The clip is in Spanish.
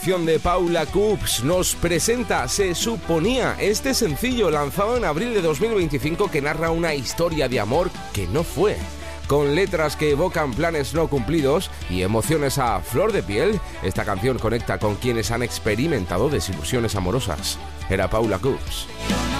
De Paula Coops nos presenta Se Suponía, este sencillo lanzado en abril de 2025 que narra una historia de amor que no fue, con letras que evocan planes no cumplidos y emociones a flor de piel. Esta canción conecta con quienes han experimentado desilusiones amorosas. Era Paula Coops.